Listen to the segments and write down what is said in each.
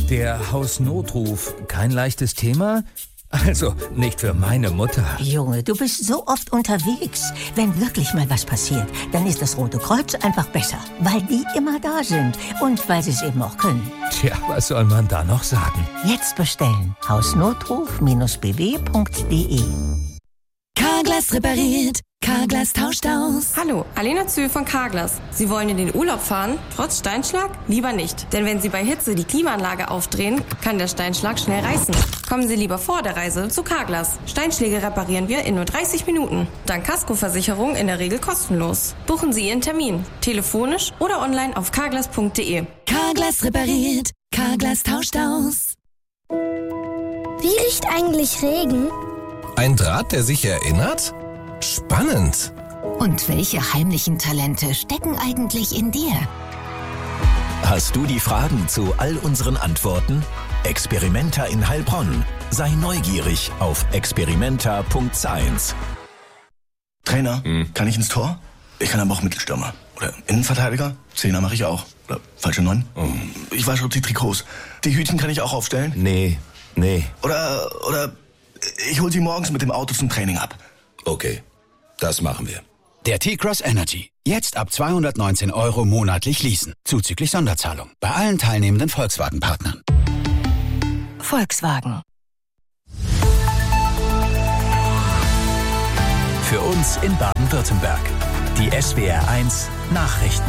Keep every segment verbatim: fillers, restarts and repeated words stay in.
Der Hausnotruf, kein leichtes Thema? Also, nicht für meine Mutter. Junge, du bist so oft unterwegs. Wenn wirklich mal was passiert, dann ist das Rote Kreuz einfach besser. Weil die immer da sind und weil sie es eben auch können. Tja, was soll man da noch sagen? Jetzt bestellen. hausnotruf Bindestrich b w punkt d e. Carglass repariert. Carglass tauscht aus. Hallo, Alena Zühl von Carglass. Sie wollen in den Urlaub fahren, trotz Steinschlag? Lieber nicht, denn wenn Sie bei Hitze die Klimaanlage aufdrehen, kann der Steinschlag schnell reißen. Kommen Sie lieber vor der Reise zu Carglass. Steinschläge reparieren wir in nur dreißig Minuten. Dank Kaskoversicherung in der Regel kostenlos. Buchen Sie Ihren Termin, telefonisch oder online auf carglass punkt d e. Carglass repariert. Carglass tauscht aus. Wie riecht eigentlich Regen? Ein Draht, der sich erinnert? Spannend. Und welche heimlichen Talente stecken eigentlich in dir? Hast du die Fragen zu all unseren Antworten? Experimenta in Heilbronn. Sei neugierig auf experimenta punkt science. Trainer, hm. kann ich ins Tor? Ich kann aber auch Mittelstürmer. Oder Innenverteidiger? Zehner mache ich auch. Oder falsche Neun? Oh. Ich wasche die Trikots. Die Hütchen kann ich auch aufstellen? Nee, nee. Oder, oder ich hol sie morgens mit dem Auto zum Training ab. Okay, das machen wir. Der T-Cross Energy. Jetzt ab zweihundertneunzehn Euro monatlich leasen. Zuzüglich Sonderzahlung. Bei allen teilnehmenden Volkswagen-Partnern. Volkswagen. Für uns in Baden-Württemberg. Die S W R eins Nachrichten.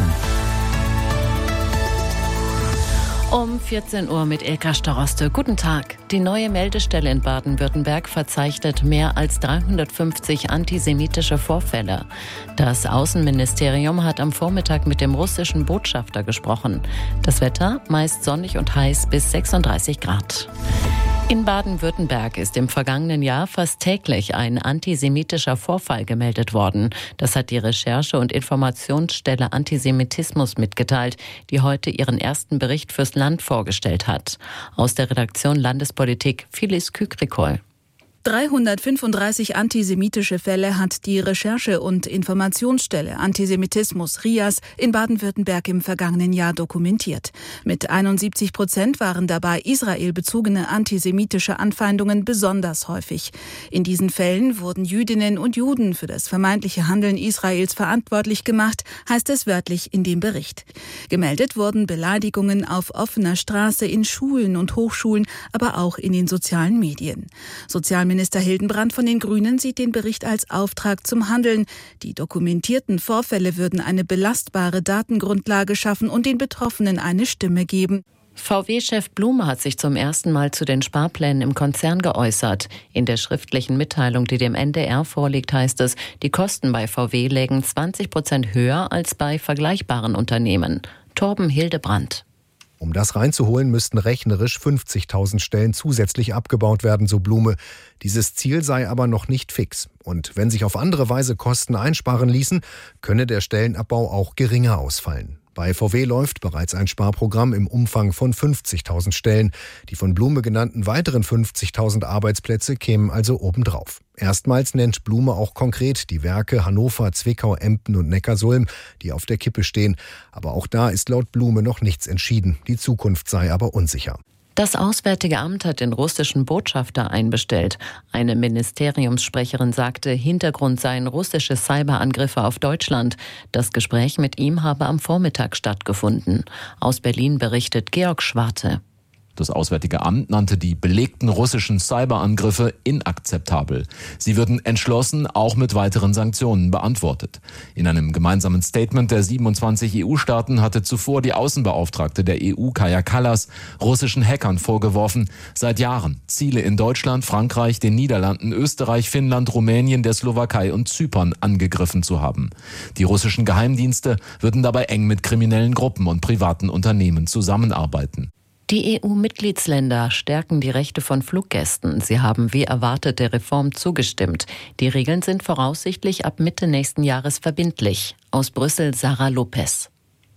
Um vierzehn Uhr mit Ilka Staroste. Guten Tag. Die neue Meldestelle in Baden-Württemberg verzeichnet mehr als dreihundertfünfzig antisemitische Vorfälle. Das Außenministerium hat am Vormittag mit dem russischen Botschafter gesprochen. Das Wetter meist sonnig und heiß bis sechsunddreißig Grad. In Baden-Württemberg ist im vergangenen Jahr fast täglich ein antisemitischer Vorfall gemeldet worden. Das hat die Recherche- und Informationsstelle Antisemitismus mitgeteilt, die heute ihren ersten Bericht fürs Land vorgestellt hat. Aus der Redaktion Landespolitik Phyllis Kükrikol. dreihundertfünfunddreißig antisemitische Fälle hat die Recherche- und Informationsstelle Antisemitismus R I A S in Baden-Württemberg im vergangenen Jahr dokumentiert. Mit einundsiebzig Prozent waren dabei israelbezogene antisemitische Anfeindungen besonders häufig. In diesen Fällen wurden Jüdinnen und Juden für das vermeintliche Handeln Israels verantwortlich gemacht, heißt es wörtlich in dem Bericht. Gemeldet wurden Beleidigungen auf offener Straße in Schulen und Hochschulen, aber auch in den sozialen Medien. Sozialminister Minister Hildenbrand von den Grünen sieht den Bericht als Auftrag zum Handeln. Die dokumentierten Vorfälle würden eine belastbare Datengrundlage schaffen und den Betroffenen eine Stimme geben. V W-Chef Blume hat sich zum ersten Mal zu den Sparplänen im Konzern geäußert. In der schriftlichen Mitteilung, die dem N D R vorliegt, heißt es, die Kosten bei V W lägen zwanzig Prozent höher als bei vergleichbaren Unternehmen. Torben Hildebrand. Um das reinzuholen, müssten rechnerisch fünfzigtausend Stellen zusätzlich abgebaut werden, so Blume. Dieses Ziel sei aber noch nicht fix. Und wenn sich auf andere Weise Kosten einsparen ließen, könne der Stellenabbau auch geringer ausfallen. Bei V W läuft bereits ein Sparprogramm im Umfang von fünfzigtausend Stellen. Die von Blume genannten weiteren fünfzigtausend Arbeitsplätze kämen also obendrauf. Erstmals nennt Blume auch konkret die Werke Hannover, Zwickau, Emden und Neckarsulm, die auf der Kippe stehen. Aber auch da ist laut Blume noch nichts entschieden. Die Zukunft sei aber unsicher. Das Auswärtige Amt hat den russischen Botschafter einbestellt. Eine Ministeriumssprecherin sagte, Hintergrund seien russische Cyberangriffe auf Deutschland. Das Gespräch mit ihm habe am Vormittag stattgefunden. Aus Berlin berichtet Georg Schwarte. Das Auswärtige Amt nannte die belegten russischen Cyberangriffe inakzeptabel. Sie würden entschlossen auch mit weiteren Sanktionen beantwortet. In einem gemeinsamen Statement der siebenundzwanzig E U-Staaten hatte zuvor die Außenbeauftragte der E U, Kaja Kallas, russischen Hackern vorgeworfen, seit Jahren Ziele in Deutschland, Frankreich, den Niederlanden, Österreich, Finnland, Rumänien, der Slowakei und Zypern angegriffen zu haben. Die russischen Geheimdienste würden dabei eng mit kriminellen Gruppen und privaten Unternehmen zusammenarbeiten. Die E U-Mitgliedsländer stärken die Rechte von Fluggästen. Sie haben wie erwartet der Reform zugestimmt. Die Regeln sind voraussichtlich ab Mitte nächsten Jahres verbindlich. Aus Brüssel Sarah Lopez.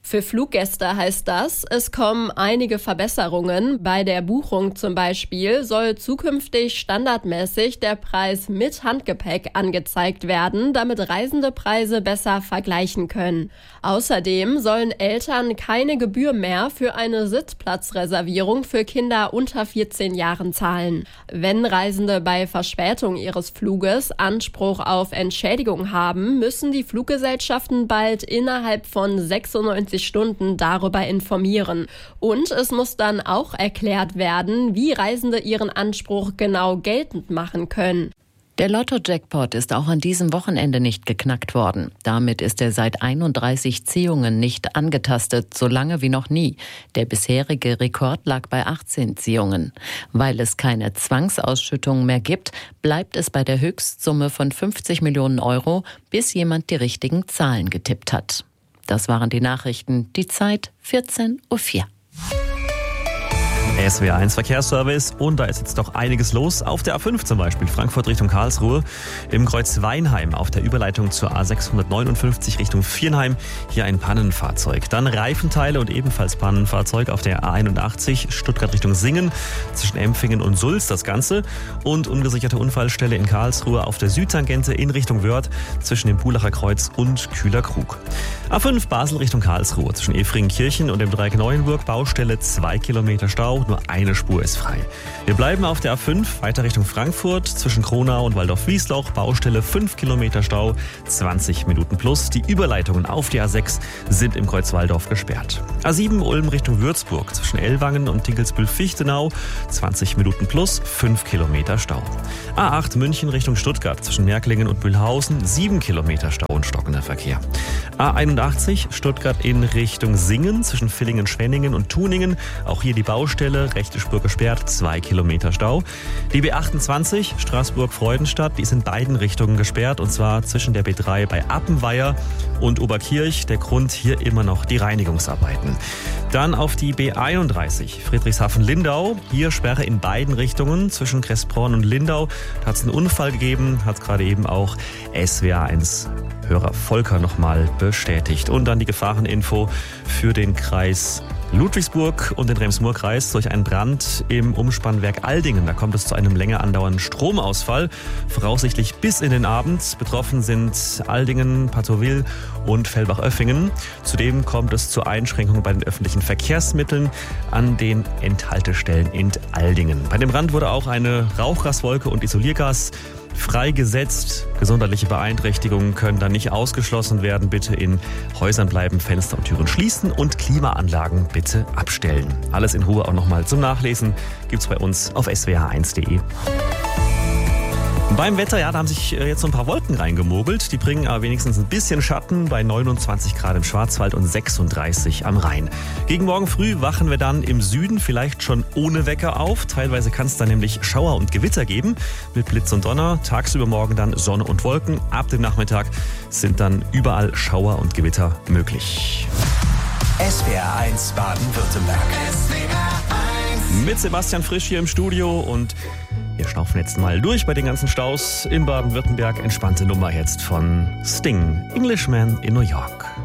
Für Fluggäste heißt das, es kommen einige Verbesserungen. Bei der Buchung zum Beispiel soll zukünftig standardmäßig der Preis mit Handgepäck angezeigt werden, damit Reisende Preise besser vergleichen können. Außerdem sollen Eltern keine Gebühr mehr für eine Sitzplatzreservierung für Kinder unter vierzehn Jahren zahlen. Wenn Reisende bei Verspätung ihres Fluges Anspruch auf Entschädigung haben, müssen die Fluggesellschaften bald innerhalb von sechsundneunzig Stunden darüber informieren. Und es muss dann auch erklärt werden, wie Reisende ihren Anspruch genau geltend machen können. Der Lotto-Jackpot ist auch an diesem Wochenende nicht geknackt worden. Damit ist er seit einunddreißig Ziehungen nicht angetastet, so lange wie noch nie. Der bisherige Rekord lag bei achtzehn Ziehungen. Weil es keine Zwangsausschüttungen mehr gibt, bleibt es bei der Höchstsumme von fünfzig Millionen Euro, bis jemand die richtigen Zahlen getippt hat. Das waren die Nachrichten. Die Zeit vierzehn Uhr vier. S W R eins Verkehrsservice und da ist jetzt doch einiges los. Auf der A fünf zum Beispiel, Frankfurt Richtung Karlsruhe, im Kreuz Weinheim auf der Überleitung zur A sechshundertneunundfünfzig Richtung Viernheim, hier ein Pannenfahrzeug. Dann Reifenteile und ebenfalls Pannenfahrzeug auf der A einundachtzig, Stuttgart Richtung Singen, zwischen Empfingen und Sulz das Ganze. Und ungesicherte Unfallstelle in Karlsruhe auf der Südtangente in Richtung Wörth, zwischen dem Pulacher Kreuz und Kühler Krug. A fünf Basel Richtung Karlsruhe, zwischen Efringkirchen und dem Dreieck Neuenburg, Baustelle, zwei Kilometer Stau. Nur eine Spur ist frei. Wir bleiben auf der A fünf, weiter Richtung Frankfurt, zwischen Kronau und Waldorf-Wiesloch, Baustelle fünf Kilometer Stau, zwanzig Minuten plus. Die Überleitungen auf die A sechs sind im Kreuz Walldorf gesperrt. A sieben Ulm Richtung Würzburg, zwischen Ellwangen und Dinkelsbühl-Fichtenau, zwanzig Minuten plus, fünf Kilometer Stau. A acht München Richtung Stuttgart, zwischen Märklingen und Mühlhausen, sieben Kilometer Stau und stockender Verkehr. A einundachtzig Stuttgart in Richtung Singen, zwischen Villingen-Schwenningen und Tuningen, auch hier die Baustelle, rechte Spur gesperrt, zwei Kilometer Stau. Die B achtundzwanzig Straßburg-Freudenstadt, die ist in beiden Richtungen gesperrt und zwar zwischen der B drei bei Appenweier und Oberkirch. Der Grund hier immer noch die Reinigungsarbeiten. Dann auf die B einunddreißig Friedrichshafen-Lindau. Hier Sperre in beiden Richtungen zwischen Kressbronn und Lindau. Da hat es einen Unfall gegeben, hat gerade eben auch S W R eins Hörer Volker nochmal bestätigt. Und dann die Gefahreninfo für den Kreis Ludwigsburg und den Rems-Murr-Kreis durch einen Brand im Umspannwerk Aldingen. Da kommt es zu einem länger andauernden Stromausfall, voraussichtlich bis in den Abend. Betroffen sind Aldingen, Patowil und Fellbach-Oeffingen. Zudem kommt es zu Einschränkungen bei den öffentlichen Verkehrsmitteln an den Endhaltestellen in Aldingen. Bei dem Brand wurde auch eine Rauchgaswolke und Isoliergas freigesetzt. Gesundheitliche Beeinträchtigungen können dann nicht ausgeschlossen werden. Bitte in Häusern bleiben, Fenster und Türen schließen und Klimaanlagen bitte abstellen. Alles in Ruhe auch nochmal zum Nachlesen gibt's bei uns auf s w r eins punkt de. Beim Wetter, ja, da haben sich jetzt so ein paar Wolken reingemogelt. Die bringen aber wenigstens ein bisschen Schatten bei neunundzwanzig Grad im Schwarzwald und sechsunddreißig am Rhein. Gegen morgen früh wachen wir dann im Süden vielleicht schon ohne Wecker auf. Teilweise kann es dann nämlich Schauer und Gewitter geben mit Blitz und Donner. Tagsüber morgen dann Sonne und Wolken. Ab dem Nachmittag sind dann überall Schauer und Gewitter möglich. S W R eins Baden-Württemberg. S W R eins. Mit Sebastian Frisch hier im Studio und wir schnaufen jetzt mal durch bei den ganzen Staus in Baden-Württemberg. Entspannte Nummer jetzt von Sting, Englishman in New York.